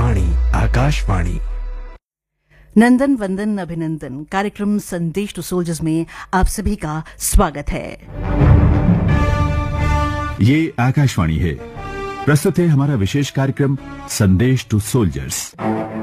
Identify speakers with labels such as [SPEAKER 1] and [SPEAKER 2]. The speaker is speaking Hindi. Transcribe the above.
[SPEAKER 1] वाणी आकाशवाणी।
[SPEAKER 2] नंदन वंदन अभिनंदन कार्यक्रम संदेश टू सोल्जर्स में आप सभी का स्वागत है।
[SPEAKER 3] ये आकाशवाणी है। प्रस्तुत है हमारा विशेष कार्यक्रम संदेश टू सोल्जर्स।